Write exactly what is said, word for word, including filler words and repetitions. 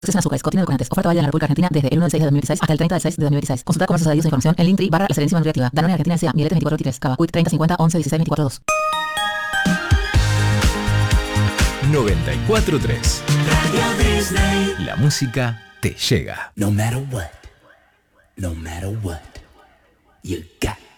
Sin azúcares, contiene edulcorantes. Oferta válida en la República Argentina desde el uno del seis de dos mil dieciséis hasta el treinta del seis de dos mil dieciséis. Consulta comercios adheridos e información en Linktree barra La Serenísima Nutriactiva. Danone Argentina S A. Miletes veinticuatro veintitrés. Cava. Quick treinta cincuenta once dieciséis veinticuatro dos. noventa y cuatro tres. Radio Disney. La música te llega. No matter what, no matter what, you got